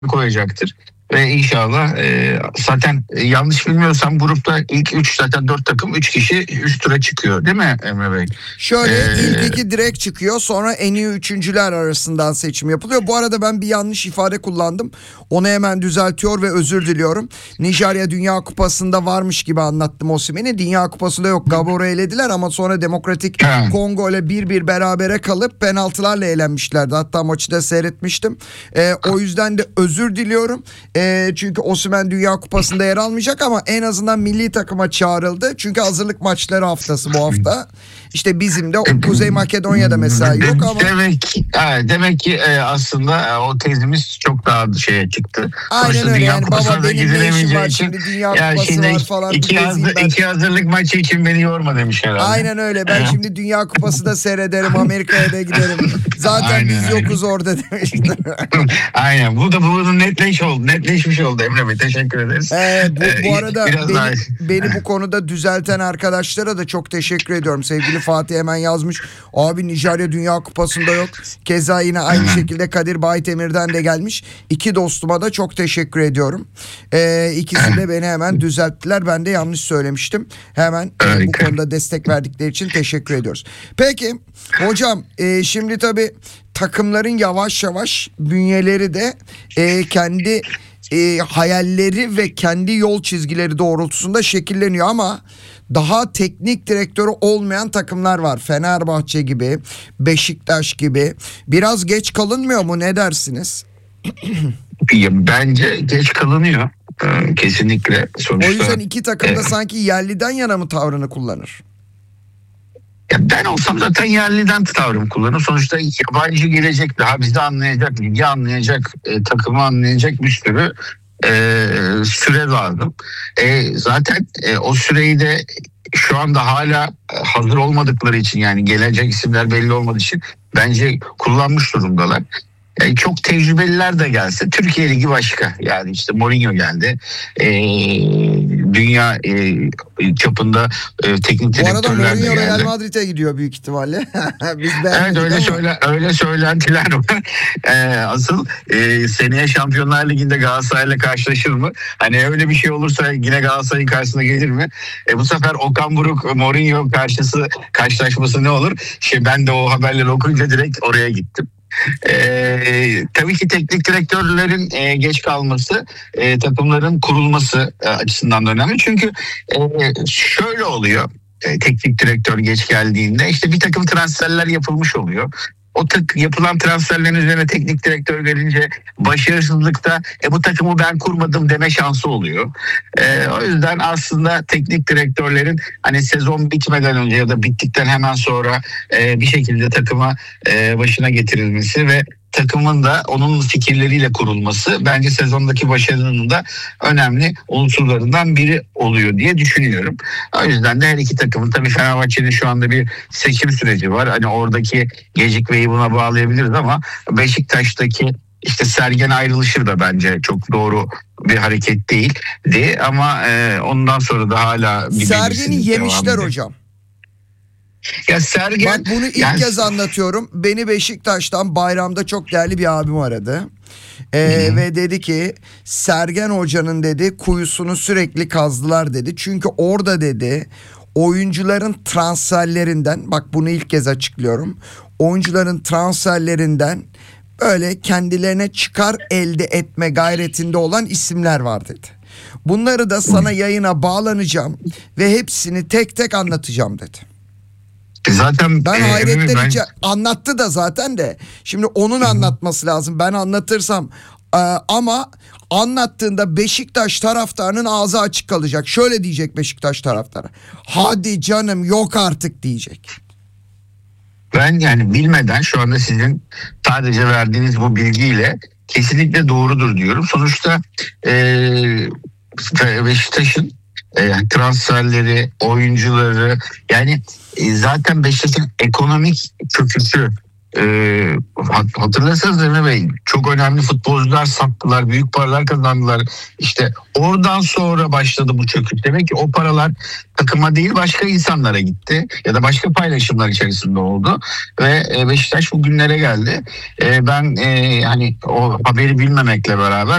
koyacaktır. Ve inşallah zaten yanlış bilmiyorsam grupta ilk 3 zaten 4 takım 3 kişi üst tura çıkıyor değil mi Emre Bey? Şöyle ilk 2 direkt çıkıyor, sonra en iyi üçüncüler arasından seçim yapılıyor. Bu arada ben bir yanlış ifade kullandım. Onu hemen düzeltiyor ve özür diliyorum. Nijerya Dünya Kupası'nda varmış gibi anlattım Osimhen'i. Dünya Kupası'nda yok. Gabor'u elediler ama sonra Demokratik Kongo ile 1-1 berabere kalıp penaltılarla elenmişlerdi. Hatta maçı da seyretmiştim. O yüzden de özür diliyorum. Çünkü Osimhen Dünya Kupası'nda yer almayacak ama en azından milli takıma çağrıldı. Çünkü hazırlık maçları haftası bu hafta. İşte bizim de Kuzey Makedonya'da mesela yok ama. Demek ki aslında o tezimiz çok daha şeye çıktı. Aynen öyle yani, baba benim ne işim var şimdi, Dünya Kupası var falan. İki hazırlık maçı için beni yorma demiş herhalde. Aynen öyle, ben şimdi Dünya Kupası da seyrederim, Amerika'ya da giderim. Zaten biz yokuz orada demiştim. Aynen, bunun netleşmiş oldu Emre Bey, teşekkür ederiz. Bu arada beni bu konuda düzelten arkadaşlara da çok teşekkür ediyorum. Sevgili Fatih hemen yazmış. Abi Nijerya Dünya Kupası'nda yok. Keza yine aynı şekilde Kadir Baytemir'den de gelmiş. İki dostuma da çok teşekkür ediyorum. İkisi de beni hemen düzelttiler. Ben de yanlış söylemiştim. Hemen bu konuda destek verdikleri için teşekkür ediyoruz. Peki hocam, şimdi tabii takımların yavaş yavaş bünyeleri de kendi hayalleri ve kendi yol çizgileri doğrultusunda şekilleniyor ama daha teknik direktörü olmayan takımlar var. Fenerbahçe gibi, Beşiktaş gibi. Biraz geç kalınmıyor mu? Ne dersiniz? Bence geç kalınıyor. Kesinlikle. Sonuçta, o yüzden iki takım da sanki yerliden yana mı tavrını kullanır? Ya ben olsam zaten yerliden tavrım kullanırım. Sonuçta yabancı gelecek, daha bizi anlayacak, ligi anlayacak, takımı anlayacak bir sürü süre lazım. Zaten o süreyi de şu anda hala hazır olmadıkları için, yani gelecek isimler belli olmadığı için bence kullanmış durumdalar. Çok tecrübeliler de gelse Türkiye Ligi başka. Yani işte Mourinho geldi. Dünya çapında teknik direktörler de geldi. Bu arada Mourinho Real Madrid'e gidiyor büyük ihtimalle. Evet, öyle söylentiler var. Asıl seneye Şampiyonlar Ligi'nde Galatasaray'la karşılaşır mı? Hani öyle bir şey olursa yine Galatasaray'ın karşısına gelir mi? Bu sefer Okan Buruk Mourinho karşılaşması ne olur? Ben de o haberleri okuyunca direkt oraya gittim. Tabii ki teknik direktörlerin geç kalması takımların kurulması açısından da önemli. Çünkü şöyle oluyor, teknik direktör geç geldiğinde işte bir takım transferler yapılmış oluyor. O yapılan transferlerin üzerine teknik direktör gelince başarısızlıkta bu takımı ben kurmadım deme şansı oluyor. O yüzden aslında teknik direktörlerin hani sezon bitmeden önce ya da bittikten hemen sonra bir şekilde takıma başına getirilmesi ve takımın da onun fikirleriyle kurulması bence sezondaki başarının da önemli unsurlarından biri oluyor diye düşünüyorum. O yüzden de her iki takımın, tabii Fenerbahçe'nin şu anda bir seçim süreci var. Hani oradaki gecikmeyi buna bağlayabiliriz ama Beşiktaş'taki işte Sergen ayrılışı da bence çok doğru bir hareket değildi ama ondan sonra da hala bir Sergen'i yemişler hocam. Ya Sergen, bak bunu ilk kez anlatıyorum. Beni Beşiktaş'tan bayramda çok değerli bir abim aradı. Ve dedi ki Sergen Hoca'nın dedi kuyusunu sürekli kazdılar dedi. Çünkü orada dedi oyuncuların transferlerinden, bak bunu ilk kez açıklıyorum. Oyuncuların transferlerinden böyle kendilerine çıkar elde etme gayretinde olan isimler var dedi. Bunları da sana yayına bağlanacağım ve hepsini tek tek anlatacağım dedi. Zaten ben hayretten anlattı da zaten de. Şimdi onun anlatması lazım. Ben anlatırsam ama anlattığında Beşiktaş taraftarının ağzı açık kalacak. Şöyle diyecek Beşiktaş taraftarı. Hadi canım yok artık diyecek. Ben yani bilmeden şu anda sizin sadece verdiğiniz bu bilgiyle kesinlikle doğrudur diyorum. Sonuçta Beşiktaş'ın transferleri, oyuncuları, yani zaten Beşiktaş'ın ekonomik çöküşü hatırlarsanız Emre Bey, çok önemli futbolcular sattılar, büyük paralar kazandılar. İşte oradan sonra başladı bu çöküş. Demek ki o paralar takıma değil başka insanlara gitti ya da başka paylaşımlar içerisinde oldu ve Beşiktaş bugünlere geldi. Ben hani o haberi bilmemekle beraber